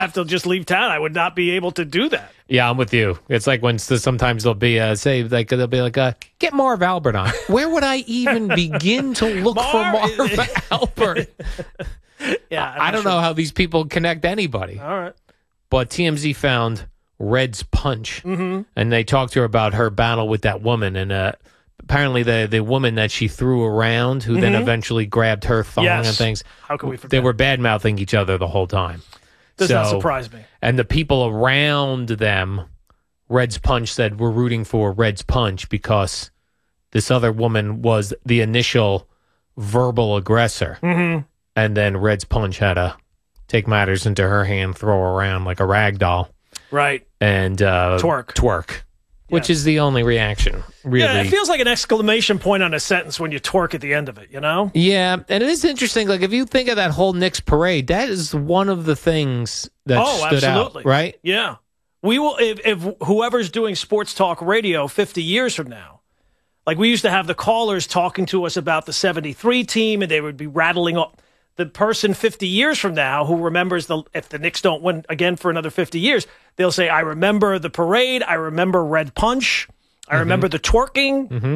have to just leave town. I would not be able to do that. Yeah, I'm with you. It's like when sometimes they'll be they'll be like, get Marv Albert on. Where would I even begin to look for Marv Albert? Yeah, I don't know how these people connect anybody. All right. But TMZ found Red's punch, and they talked to her about her battle with that woman, and apparently the woman that she threw around, who then eventually grabbed her thong and things. How can we forget? They were bad-mouthing each other the whole time. Does not surprise me. And the people around them, Red's punch said, we're rooting for Red's punch because this other woman was the initial verbal aggressor. Mm-hmm. And then Red's punch had to take matters into her hand, throw her around like a rag doll. Right. And twerk. Which is the only reaction, really. Yeah, it feels like an exclamation point on a sentence when you twerk at the end of it, you know? Yeah, and it is interesting. Like, if you think of that whole Knicks parade, that is one of the things that stood out, right? Yeah. We will, if whoever's doing sports talk radio 50 years from now, like we used to have the callers talking to us about the 73 team, and they would be rattling off. The person 50 years from now who remembers if the Knicks don't win again for another 50 years, they'll say, I remember the parade. I remember Red Punch. I remember the twerking. Mm-hmm.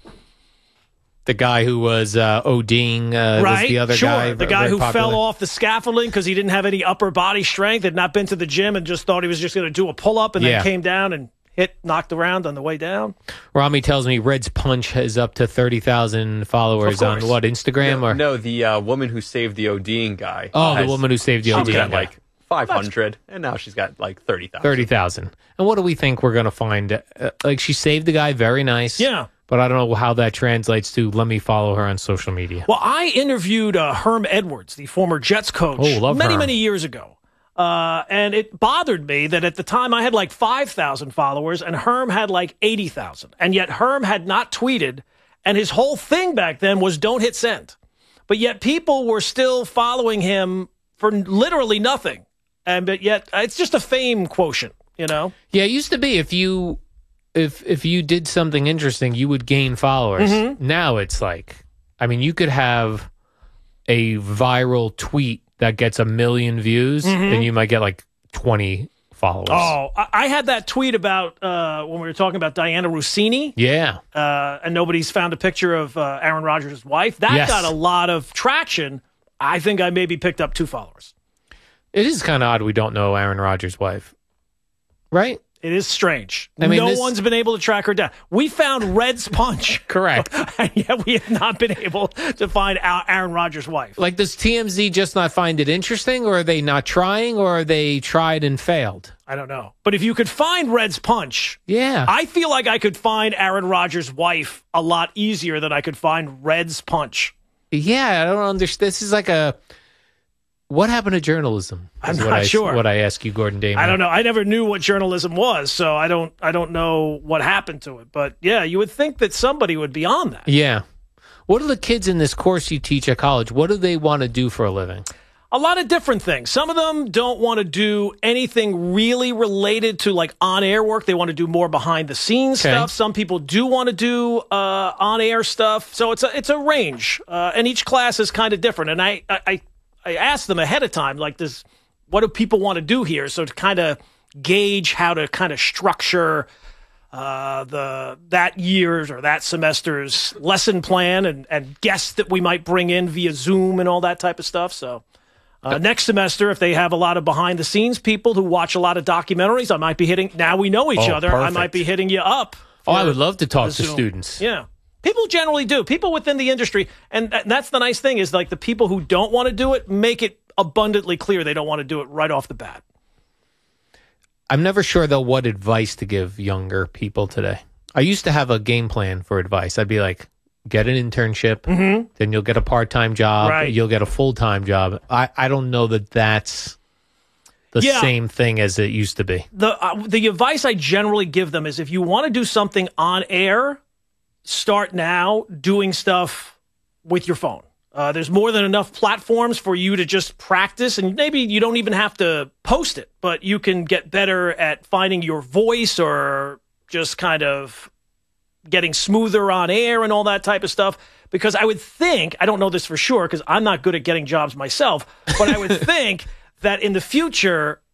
The guy who was ODing was the other guy. The guy who popular. fell off the scaffolding because he didn't have any upper body strength, had not been to the gym, and just thought he was just going to do a pull-up and then came down and knocked around on the way down. Rami tells me Red's Punch is up to 30,000 followers on what, Instagram? No, the woman who saved the ODing guy. Oh, the woman who saved the ODing guy. She's got like 500, and now she's got like 30,000. 30,000. And what do we think we're going to find? Like, she saved the guy, very nice. Yeah. But I don't know how that translates to let me follow her on social media. Well, I interviewed Herm Edwards, the former Jets coach, many years ago. And it bothered me that at the time I had like 5,000 followers and Herm had like 80,000. And yet Herm had not tweeted. And his whole thing back then was don't hit send. But yet people were still following him for literally nothing. But yet it's just a fame quotient, you know? Yeah, it used to be if you did something interesting, you would gain followers. Mm-hmm. Now it's like, I mean, you could have a viral tweet that gets 1 million views, and you might get like 20 followers. Oh, I had that tweet about when we were talking about Diana Rossini. Yeah. And nobody's found a picture of Aaron Rodgers' wife. That got a lot of traction. I think I maybe picked up 2 followers. It is kind of odd we don't know Aaron Rodgers' wife. Right? It is strange. I mean, no one's been able to track her down. We found Red's Punch. Correct. And yet we have not been able to find Aaron Rodgers' wife. Like, does TMZ just not find it interesting, or are they not trying, or are they tried and failed? I don't know. But if you could find Red's Punch, I feel like I could find Aaron Rodgers' wife a lot easier than I could find Red's Punch. Yeah, I don't understand. This is like what happened to journalism? I'm not sure. What I ask you, Gordon Damon. I don't know. I never knew what journalism was, so I don't know what happened to it. But yeah, you would think that somebody would be on that. Yeah. What are the kids in this course you teach at college? What do they want to do for a living? A lot of different things. Some of them don't want to do anything really related to like on-air work. They want to do more behind-the-scenes stuff. Some people do want to do on-air stuff. So it's a range, and each class is kind of different. And I asked them ahead of time, like, what do people want to do here? So to kind of gauge how to kind of structure that year's or that semester's lesson plan and guests that we might bring in via Zoom and all that type of stuff. So next semester, if they have a lot of behind-the-scenes people who watch a lot of documentaries, I might be hitting. Now we know each other. Perfect. I might be hitting you up. I would love to talk to students. Yeah. People generally do. People within the industry. And that's the nice thing is like the people who don't want to do it make it abundantly clear they don't want to do it right off the bat. I'm never sure, though, what advice to give younger people today. I used to have a game plan for advice. I'd be like, get an internship, then you'll get a part-time job, you'll get a full-time job. I don't know that that's the same thing as it used to be. The advice I generally give them is if you want to do something on air, start now doing stuff with your phone. There's more than enough platforms for you to just practice, and maybe you don't even have to post it, but you can get better at finding your voice or just kind of getting smoother on air and all that type of stuff. Because I would think, I don't know this for sure because I'm not good at getting jobs myself, but I would think that in the future,